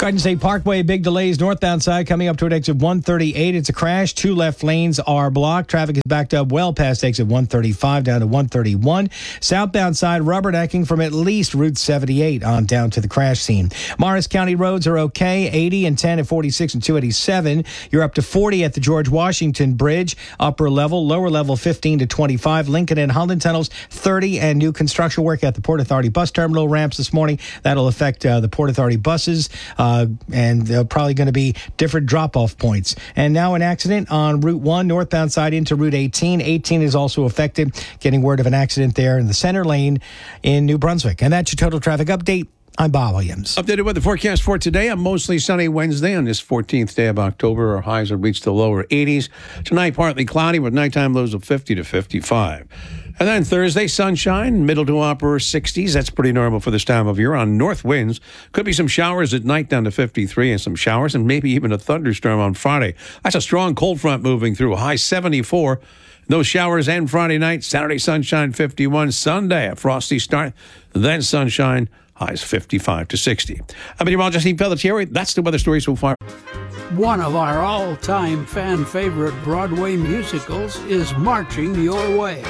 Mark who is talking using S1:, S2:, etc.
S1: Garden State Parkway, big delays northbound side coming up toward exit 138. It's a crash. 2 left lanes are blocked. Traffic is backed up well past exit 135 down to 131. Southbound side rubbernecking from at least Route 78 on down to the crash scene. Morris County roads are okay. 80 and 10 at 46 and 287. You're up to 40 at the George Washington Bridge. Upper level, lower level 15 to 25. Lincoln and Holland tunnels 30, and new construction work at the Port Authority bus terminal ramps this morning. That'll affect the Port Authority buses. And they're probably going to be different drop-off points. And now an accident on Route 1, northbound side into Route 18. 18 is also affected. Getting word of an accident there in the center lane in New Brunswick. And that's your total traffic update. I'm Bob Williams.
S2: Updated weather forecast for today. A mostly sunny Wednesday on this 14th day of October. Our highs will reach the lower 80s. Tonight, partly cloudy with nighttime lows of 50 to 55. And then Thursday, sunshine, middle to upper 60s. That's pretty normal for this time of year. On north winds, could be some showers at night down to 53 and some showers and maybe even a thunderstorm on Friday. That's a strong cold front moving through. High 74. Those showers end Friday night. Saturday, sunshine 51. Sunday, a frosty start. Then sunshine. Highs 55 to 60. I'm meteorologist Steve Pelletieri. That's the weather story so far.
S3: One of our all-time fan favorite Broadway musicals is marching your way.